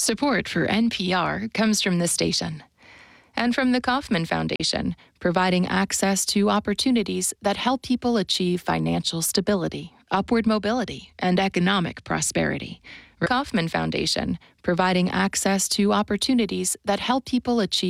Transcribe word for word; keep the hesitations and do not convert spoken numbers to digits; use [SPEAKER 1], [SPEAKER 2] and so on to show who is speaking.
[SPEAKER 1] Support for N P R comes from this station and from the Kauffman Foundation, providing access to opportunities that help people achieve financial stability, upward mobility, and economic prosperity. Kauffman Foundation, providing access to opportunities that help people achieve